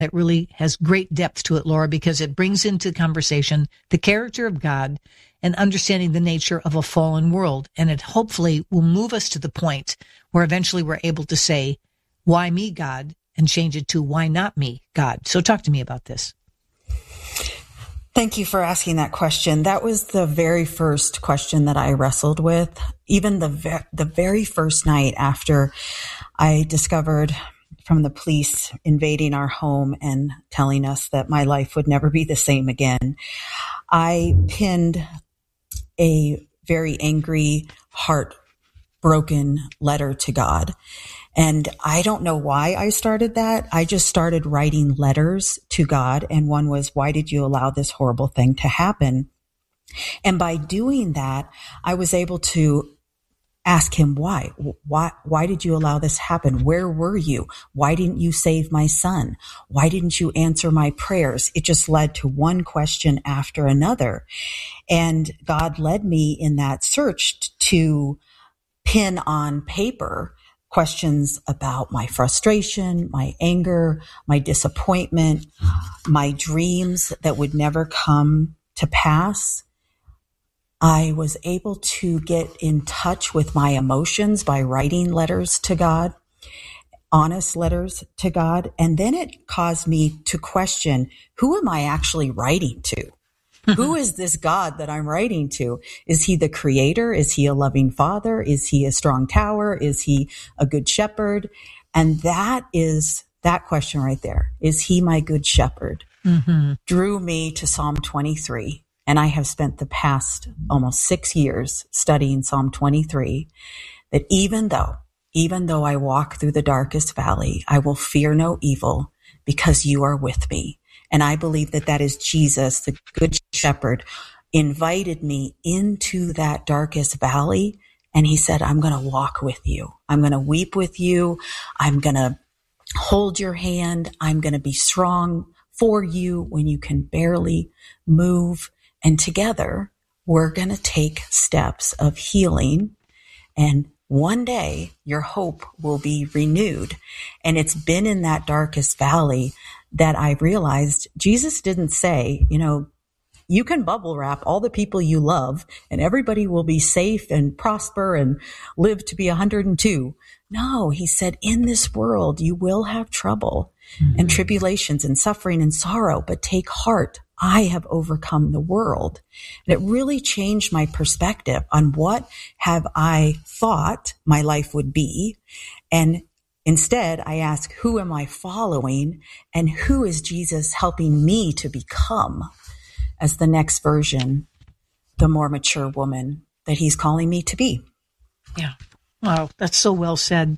It really has great depth to it, Laura, because it brings into conversation the character of God and understanding the nature of a fallen world. And it hopefully will move us to the point where eventually we're able to say, why me, God? And change it to why not me, God? So talk to me about this. Thank you for asking that question. That was the very first question that I wrestled with. Even the very first night after I discovered from the police invading our home and telling us that my life would never be the same again, I pinned a very angry, heartbroken letter to God. And I don't know why I started that. I just started writing letters to God. And one was, why did you allow this horrible thing to happen? And by doing that, I was able to ask him why. Why did you allow this happen? Where were you? Why didn't you save my son? Why didn't you answer my prayers? It just led to one question after another. And God led me in that search to pin on paper questions about my frustration, my anger, my disappointment, my dreams that would never come to pass. I was able to get in touch with my emotions by writing letters to God, honest letters to God. And then it caused me to question, who am I actually writing to? Who is this God that I'm writing to? Is he the creator? Is he a loving father? Is he a strong tower? Is he a good shepherd? And that question right there, is he my good shepherd? Mm-hmm. Drew me to Psalm 23. And I have spent the past almost 6 years studying Psalm 23, that even though I walk through the darkest valley, I will fear no evil because you are with me. And I believe that is Jesus, the good shepherd, invited me into that darkest valley. And he said, I'm going to walk with you. I'm going to weep with you. I'm going to hold your hand. I'm going to be strong for you when you can barely move. And together, we're going to take steps of healing. And one day, your hope will be renewed. And it's been in that darkest valley that I realized Jesus didn't say, you can bubble wrap all the people you love and everybody will be safe and prosper and live to be 102. No, he said, in this world, you will have trouble and tribulations and suffering and sorrow, but take heart. I have overcome the world. And it really changed my perspective on what have I thought my life would be. And instead, I ask, who am I following and who is Jesus helping me to become as the next version, the more mature woman that he's calling me to be? Yeah. Wow, that's so well said.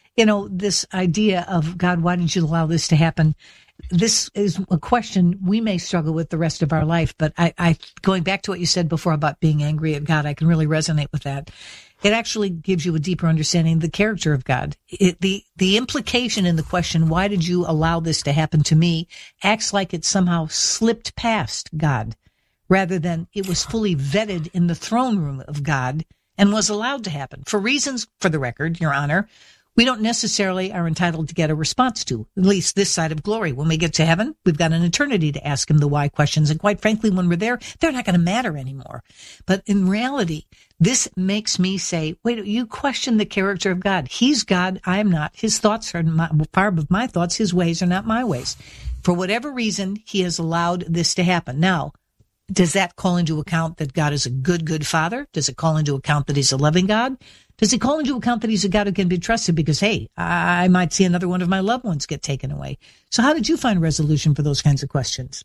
This idea of, God, why didn't you allow this to happen? This is a question we may struggle with the rest of our life, but I going back to what you said before about being angry at God, I can really resonate with that. It actually gives you a deeper understanding of the character of God. The implication in the question, why did you allow this to happen to me, acts like it somehow slipped past God, rather than it was fully vetted in the throne room of God and was allowed to happen. For reasons, for the record, Your Honor, we don't necessarily are entitled to get a response to, at least this side of glory. When we get to heaven, we've got an eternity to ask him the why questions. And quite frankly, when we're there, they're not going to matter anymore. But in reality, this makes me say, wait, you question the character of God. He's God. I am not. His thoughts are far above my thoughts. His ways are not my ways. For whatever reason, he has allowed this to happen. Now, does that call into account that God is a good father? Does it call into account that he's a loving God? Does it call into account that he's a God who can be trusted? Because, hey, I might see another one of my loved ones get taken away. So how did you find resolution for those kinds of questions?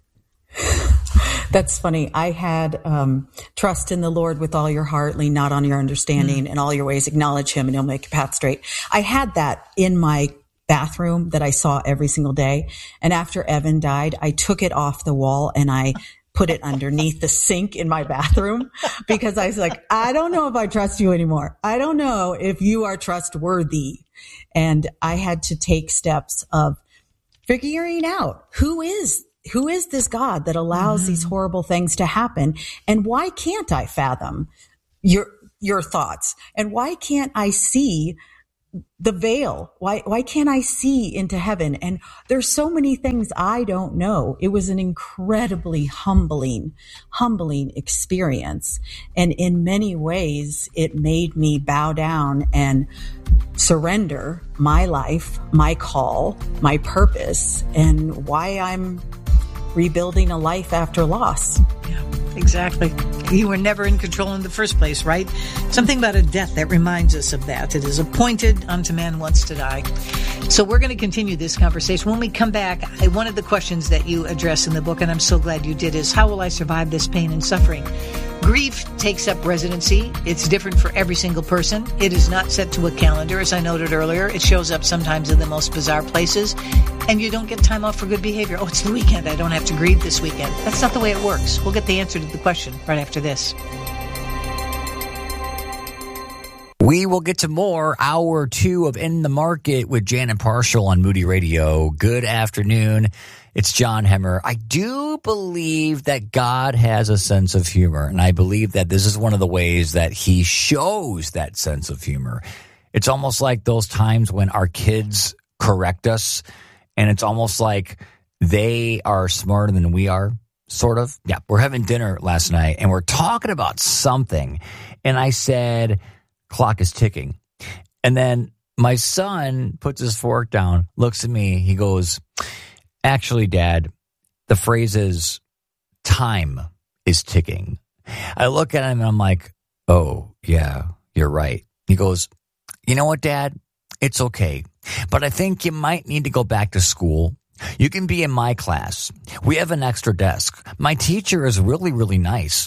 That's funny. I had trust in the Lord with all your heart, lean not on your understanding, and all your ways acknowledge him, and he'll make your path straight. I had that in my bathroom that I saw every single day. And after Evan died, I took it off the wall and I put it underneath the sink in my bathroom because I was like, I don't know if I trust you anymore. I don't know if you are trustworthy. And I had to take steps of figuring out who is this God that allows these horrible things to happen? And why can't I fathom your thoughts? And why can't I see the veil. Why can't I see into heaven? And there's so many things I don't know. It was an incredibly humbling experience. And in many ways, it made me bow down and surrender my life, my call, my purpose, and why I'm rebuilding a life after loss. Yeah, exactly. You were never in control in the first place, right? Something about a death that reminds us of that. It is appointed unto man once to die. So we're going to continue this conversation. When we come back, one of the questions that you address in the book, and I'm so glad you did, is how will I survive this pain and suffering? Grief takes up residency. It's different for every single person. It is not set to a calendar, as I noted earlier. It shows up sometimes in the most bizarre places, and you don't get time off for good behavior. Oh, it's the weekend. I don't have to grieve this weekend. That's not the way it works. We'll get the answer to the question right after this. We will get to more hour 2 of In the Market with Janet Parshall on Moody Radio. Good afternoon. It's John Hemmer. I do believe that God has a sense of humor, and I believe that this is one of the ways that he shows that sense of humor. It's almost like those times when our kids correct us, and it's almost like they are smarter than we are, sort of. Yeah, we're having dinner last night, and we're talking about something, and I said, clock is ticking. And then my son puts his fork down, looks at me, he goes, actually, Dad, the phrase is time is ticking. I look at him and I'm like, oh, yeah, you're right. He goes, you know what, Dad? It's okay. But I think you might need to go back to school. You can be in my class. We have an extra desk. My teacher is really, really nice.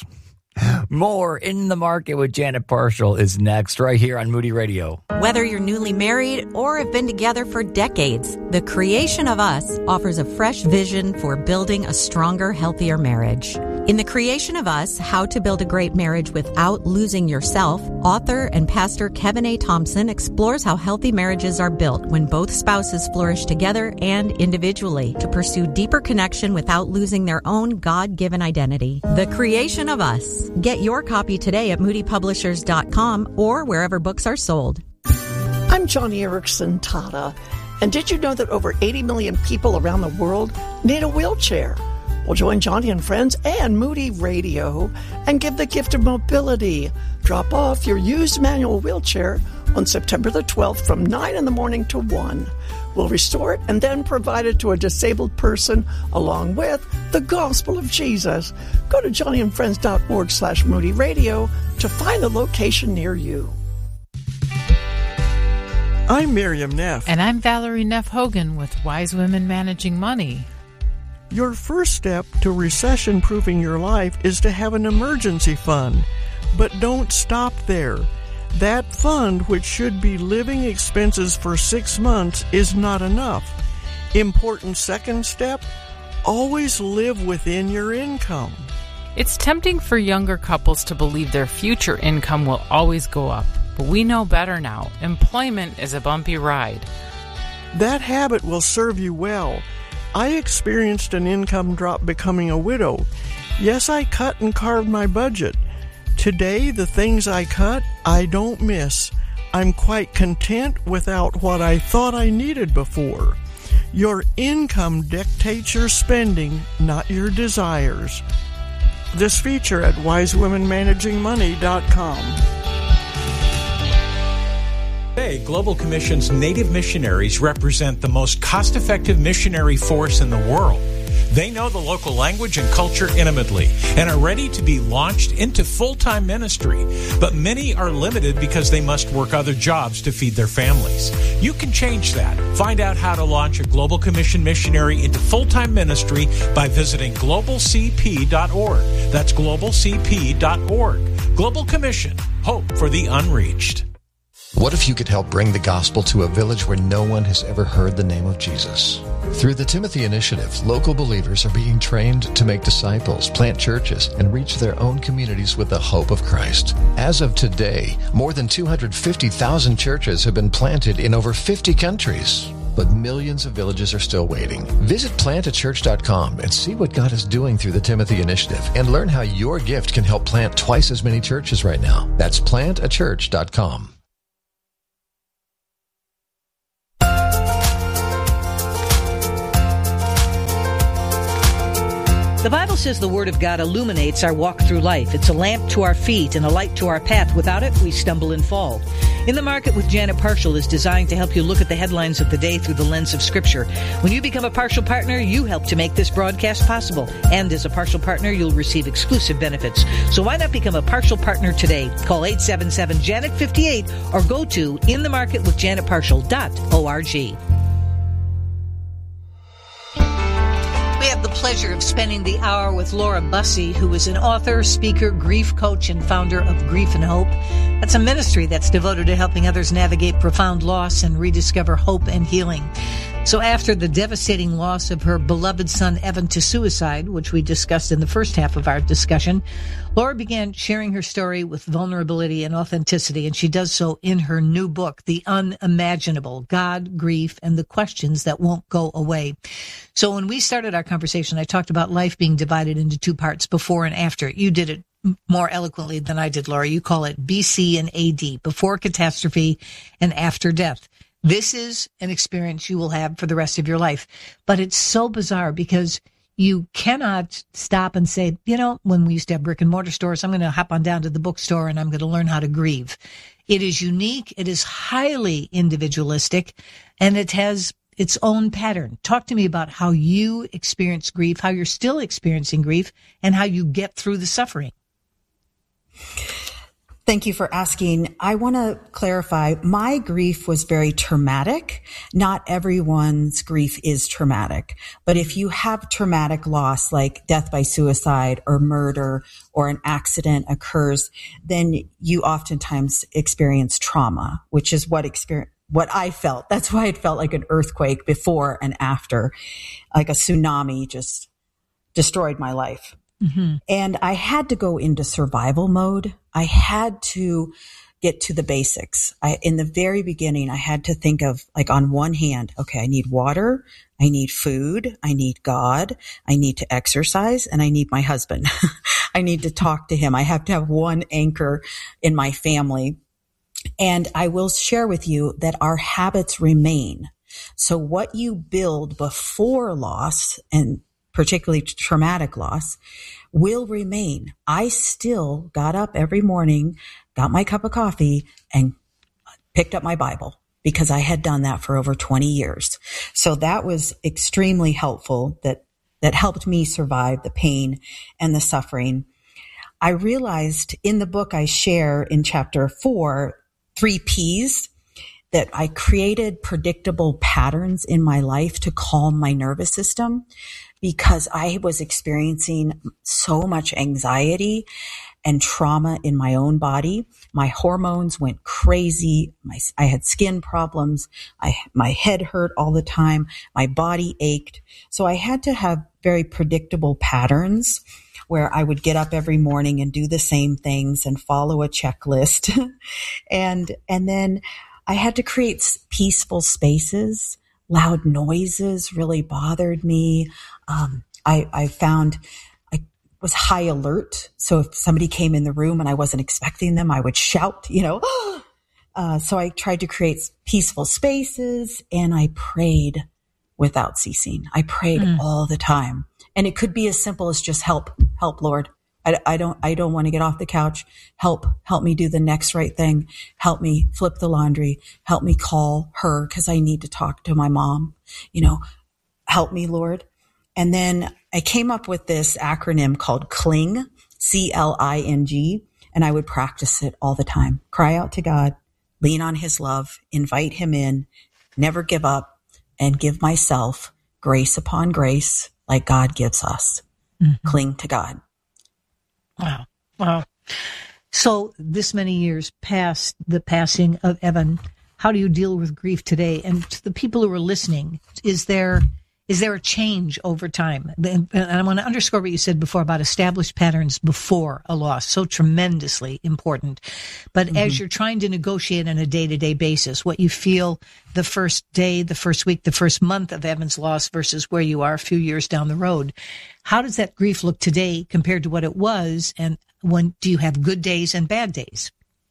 More In the Market with Janet Parshall is next right here on Moody Radio. Whether you're newly married or have been together for decades, The Creation of Us offers a fresh vision for building a stronger, healthier marriage. In The Creation of Us, How to Build a Great Marriage Without Losing Yourself, author and pastor Kevin A. Thompson explores how healthy marriages are built when both spouses flourish together and individually to pursue deeper connection without losing their own God-given identity. The Creation of Us. Get your copy today at moodypublishers.com or wherever books are sold. I'm Johnny Erickson Tata, and did you know that over 80 million people around the world need a wheelchair? Well, join Johnny and Friends and Moody Radio and give the gift of mobility. Drop off your used manual wheelchair on September the 12th from 9 in the morning to 1. We'll restore it and then provide it to a disabled person along with the gospel of Jesus. Go to johnnyandfriends.org/Moody Radio to find the location near you. I'm Miriam Neff. And I'm Valerie Neff Hogan with Wise Women Managing Money. Your first step to recession-proofing your life is to have an emergency fund. But don't stop there. That fund, which should be living expenses for 6 months, is not enough. Important second step, always live within your income. It's tempting for younger couples to believe their future income will always go up. But we know better now. Employment is a bumpy ride. That habit will serve you well. I experienced an income drop becoming a widow. Yes, I cut and carved my budget. Today, the things I cut, I don't miss. I'm quite content without what I thought I needed before. Your income dictates your spending, not your desires. This feature at wisewomenmanagingmoney.com. Today, Global Commission's Native missionaries represent the most cost-effective missionary force in the world. They know the local language and culture intimately and are ready to be launched into full-time ministry. But many are limited because they must work other jobs to feed their families. You can change that. Find out how to launch a Global Commission missionary into full-time ministry by visiting globalcp.org. That's globalcp.org. Global Commission. Hope for the unreached. What if you could help bring the gospel to a village where no one has ever heard the name of Jesus? Through the Timothy Initiative, local believers are being trained to make disciples, plant churches, and reach their own communities with the hope of Christ. As of today, more than 250,000 churches have been planted in over 50 countries. But millions of villages are still waiting. Visit plantachurch.com and see what God is doing through the Timothy Initiative and learn how your gift can help plant twice as many churches right now. That's plantachurch.com. The Bible says the Word of God illuminates our walk through life. It's a lamp to our feet and a light to our path. Without it, we stumble and fall. In the Market with Janet Parshall is designed to help you look at the headlines of the day through the lens of Scripture. When you become a partial partner, you help to make this broadcast possible. And as a partial partner, you'll receive exclusive benefits. So why not become a partial partner today? Call 877-JANET-58 or go to inthemarketwithjanetparshall.org. We have the pleasure of spending the hour with Laura Bussey, who is an author, speaker, grief coach, and founder of Grief and Hope. That's a ministry that's devoted to helping others navigate profound loss and rediscover hope and healing. So after the devastating loss of her beloved son, Evan, to suicide, which we discussed in the first half of our discussion, Laura began sharing her story with vulnerability and authenticity, and she does so in her new book, The Unimaginable: God, Grief, and the Questions That Won't Go Away. So when we started our conversation, I talked about life being divided into two parts, before and after. You did it more eloquently than I did, Laura. You call it BC and AD, before catastrophe and after death. This is an experience you will have for the rest of your life. But it's so bizarre because you cannot stop and say, you know, when we used to have brick and mortar stores, I'm going to hop on down to the bookstore and I'm going to learn how to grieve. It is unique. It is highly individualistic, and it has its own pattern. Talk to me about how you experience grief, how you're still experiencing grief, and how you get through the suffering. Thank you for asking. I want to clarify, my grief was very traumatic. Not everyone's grief is traumatic. But if you have traumatic loss, like death by suicide or murder or an accident occurs, then you oftentimes experience trauma, which is what I felt. That's why it felt like an earthquake before and after, like a tsunami just destroyed my life. Mm-hmm. And I had to go into survival mode. I had to get to the basics. In the very beginning, I had to think of, like, on one hand, okay, I need water, I need food, I need God, I need to exercise, and I need my husband. I need to talk to him. I have to have one anchor in my family. And I will share with you that our habits remain. So what you build before loss, and particularly traumatic loss, will remain. I still got up every morning, got my cup of coffee, and picked up my Bible, because I had done that for over 20 years. So that was extremely helpful. That helped me survive the pain and the suffering. I realized in the book I share in chapter 4, 3 Ps, that I created predictable patterns in my life to calm my nervous system, because I was experiencing so much anxiety and trauma in my own body. My hormones went crazy. I had skin problems. My head hurt all the time. My body ached. So I had to have very predictable patterns where I would get up every morning and do the same things and follow a checklist. and then I had to create peaceful spaces. Loud noises really bothered me. I found I was high alert. So if somebody came in the room and I wasn't expecting them, I would shout, so I tried to create peaceful spaces, and I prayed without ceasing. I prayed all the time. And it could be as simple as just help, Lord. I don't want to get off the couch. Help me do the next right thing. Help me flip the laundry. Help me call her, because I need to talk to my mom. Help me, Lord. And then I came up with this acronym called CLING, CLING, and I would practice it all the time. Cry out to God, lean on his love, invite him in, never give up, and give myself grace upon grace like God gives us. Mm-hmm. Cling to God. Wow. So this many years past the passing of Evan, how do you deal with grief today? And to the people who are listening, is there a change over time? And I want to underscore what you said before about established patterns before a loss, so tremendously important. But as you're trying to negotiate on a day-to-day basis, what you feel the first day, the first week, the first month of Evan's loss versus where you are a few years down the road, how does that grief look today compared to what it was? And when do you have good days and bad days?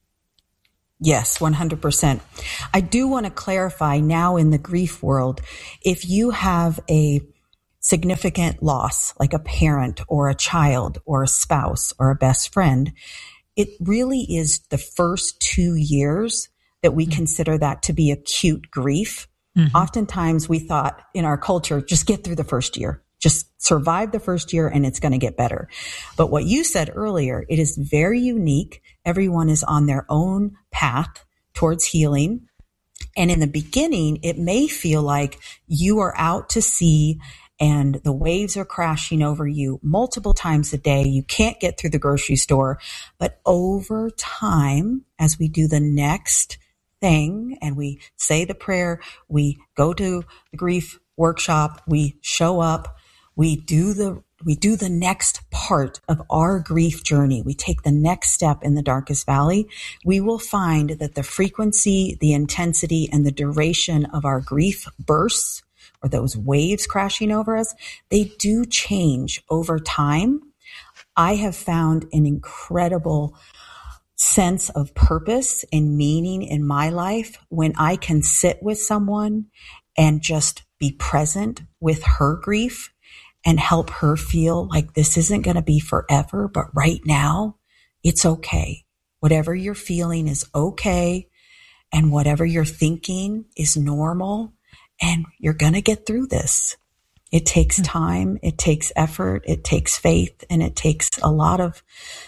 Yes, 100%. I do want to clarify now in the grief world, if you have a significant loss, like a parent or a child or a spouse or a best friend, it really is the first 2 years that we consider that to be acute grief. Mm-hmm. Oftentimes we thought in our culture, just get through the first year, just survive the first year and it's going to get better. But what you said earlier, it is very unique. Everyone is on their own path towards healing. And in the beginning, it may feel like you are out to sea and the waves are crashing over you multiple times a day. You can't get through the grocery store. But over time, as we do the next thing and we say the prayer, we go to the grief workshop, we show up, we do the next part of our grief journey. We take the next step in the darkest valley. We will find that the frequency, the intensity, and the duration of our grief bursts, or those waves crashing over us, they do change over time. I have found an incredible sense of purpose and meaning in my life when I can sit with someone and just be present with her grief and help her feel like this isn't going to be forever, but right now it's okay. Whatever you're feeling is okay, and whatever you're thinking is normal, and you're going to get through this. It takes time, it takes effort, it takes faith, and it takes a lot of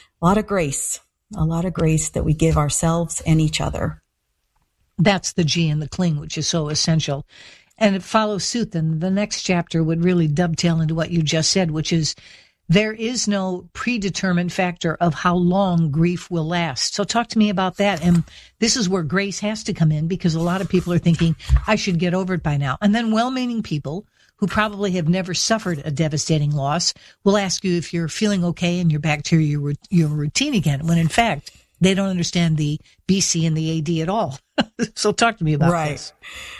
grace that we give ourselves and each other. That's the G in the cling, which is so essential. And it follows suit. Then the next chapter would really dovetail into what you just said, which is there is no predetermined factor of how long grief will last. So talk to me about that. And this is where grace has to come in, because a lot of people are thinking, I should get over it by now. And then well-meaning people who probably have never suffered a devastating loss will ask you if you're feeling okay and you're back to your routine again, when in fact, they don't understand the BC and the AD at all. So talk to me about this.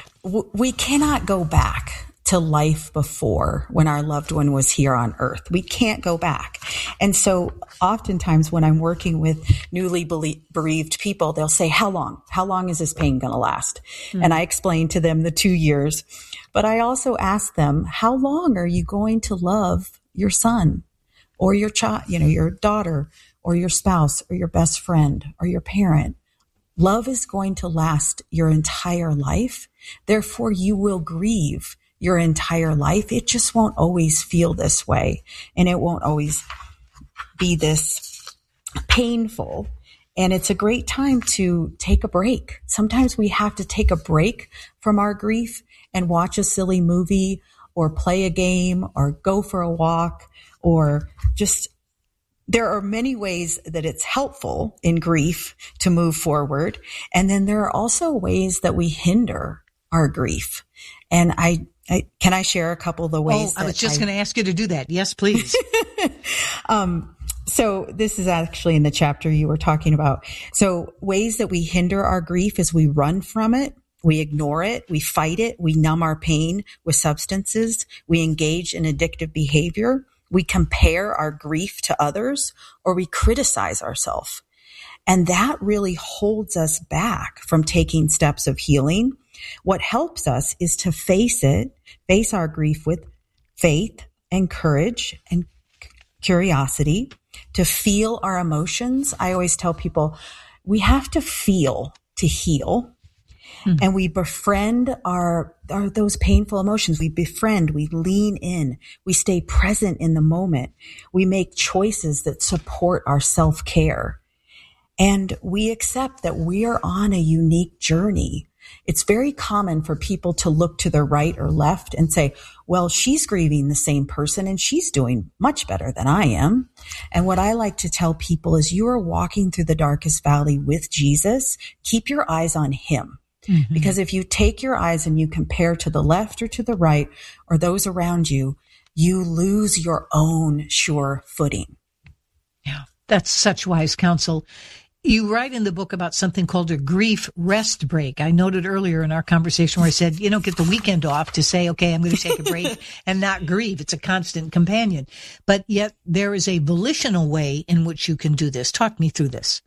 We cannot go back to life before when our loved one was here on earth. We can't go back. And so oftentimes when I'm working with newly bereaved people, they'll say, how long? How long is this pain going to last? Mm-hmm. And I explain to them the 2 years. But I also ask them, how long are you going to love your son or your child, your daughter or your spouse or your best friend or your parent? Love is going to last your entire life. Therefore, you will grieve your entire life. It just won't always feel this way, and it won't always be this painful. And it's a great time to take a break. Sometimes we have to take a break from our grief and watch a silly movie or play a game or go for a walk, or just, there are many ways that it's helpful in grief to move forward. And then there are also ways that we hinder our grief. And can I share a couple of the ways? I was just going to ask you to do that. Yes, please. So this is actually in the chapter you were talking about. So ways that we hinder our grief is we run from it, we ignore it, we fight it, we numb our pain with substances, we engage in addictive behavior, we compare our grief to others, or we criticize ourselves. And that really holds us back from taking steps of healing. What helps us is to face our grief with faith and courage and curiosity, to feel our emotions. I always tell people we have to feel to heal. Mm-hmm. And we befriend those painful emotions. We befriend, we lean in, we stay present in the moment. We make choices that support our self-care. And we accept that we are on a unique journey. It's very common for people to look to the right or left and say, well, she's grieving the same person and she's doing much better than I am. And what I like to tell people is, you are walking through the darkest valley with Jesus. Keep your eyes on him. Mm-hmm. Because if you take your eyes and you compare to the left or to the right or those around you, you lose your own sure footing. Yeah, that's such wise counsel. You write in the book about something called a grief rest break. I noted earlier in our conversation where I said, get the weekend off to say, okay, I'm going to take a break and not grieve. It's a constant companion. But yet there is a volitional way in which you can do this. Talk me through this.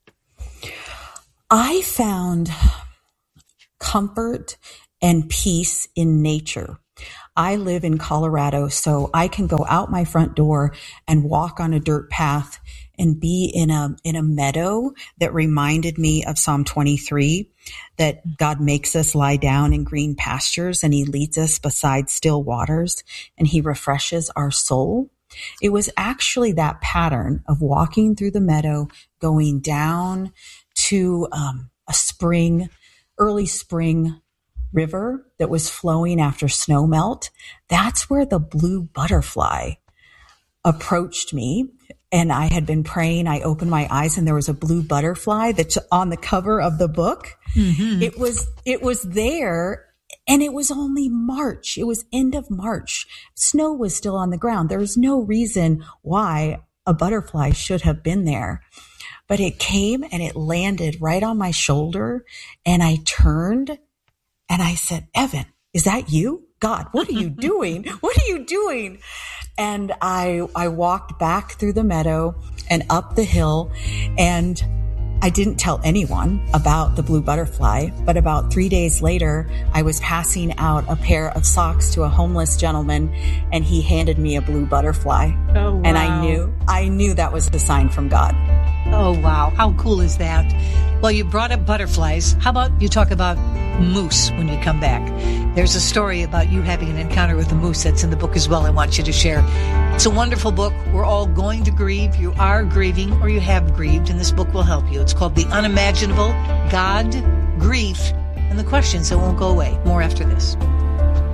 I found comfort and peace in nature. I live in Colorado, so I can go out my front door and walk on a dirt path and be in a meadow that reminded me of Psalm 23, that God makes us lie down in green pastures and he leads us beside still waters and he refreshes our soul. It was actually that pattern of walking through the meadow, going down to a early spring river that was flowing after snow melt. That's where the blue butterfly approached me. And I had been praying. I opened my eyes and there was a blue butterfly that's on the cover of the book. Mm-hmm. It was there, and it was only March. It was end of March. Snow was still on the ground. There was no reason why a butterfly should have been there. But it came and it landed right on my shoulder, and I turned and I said, Evan, is that you? God, what are you doing? What are you doing? And I walked back through the meadow and up the hill, and I didn't tell anyone about the blue butterfly, but about 3 days later, I was passing out a pair of socks to a homeless gentleman, and he handed me a blue butterfly. Oh, wow. And I knew that was the sign from God. Oh, wow. How cool is that? Well, you brought up butterflies. How about you talk about moose when you come back? There's a story about you having an encounter with a moose that's in the book as well. I want you to share. It's a wonderful book. We're all going to grieve. You are grieving, or you have grieved, and this book will help you. It's called The Unimaginable, God, Grief, and the Questions That Won't Go Away. More after this.